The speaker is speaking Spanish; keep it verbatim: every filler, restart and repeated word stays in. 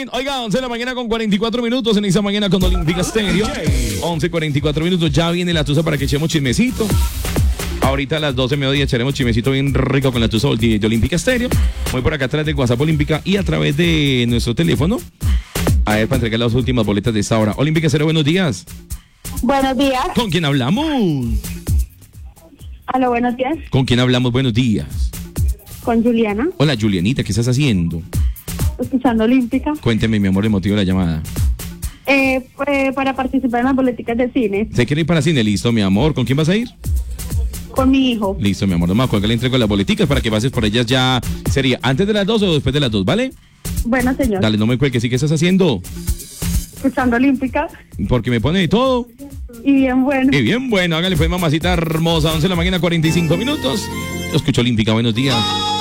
fin. Oiga, once de la mañana con cuarenta y cuatro minutos en esa mañana con Olímpica Stereo. once cuarenta y cuatro minutos, ya viene la tusa para que echemos chismecito. Ahorita a las doce de mediodía echaremos chismecito bien rico con la tusa de, de Olímpica Stereo. Voy por acá atrás de WhatsApp Olímpica y a través de nuestro teléfono. A ver, para entregar las últimas boletas de esta hora. Olímpica Stereo, buenos días. Buenos días. ¿Con quién hablamos? Aló, buenos días. ¿Con quién hablamos? Buenos días. Con Juliana, Hola, Julianita, ¿qué estás haciendo? escuchando Olímpica. Cuénteme, mi amor, el motivo de la llamada. Eh, pues, para participar en las políticas de cine ¿Se quiere ir para cine? Listo, mi amor. ¿Con quién vas a ir? con mi hijo. Listo, mi amor. Nomás, cuando le entrego las boleticas para que pases por ellas ya. ¿Sería antes de las dos o después de las dos, vale? Bueno, señor. Dale, no me cuelgues. ¿Sí qué estás haciendo? Escuchando Olímpica. Porque me pone de todo. Y bien bueno. Y bien bueno, hágale pues, mamacita hermosa. once de la mañana, cuarenta y cinco minutos. Yo escucho Olímpica, buenos días.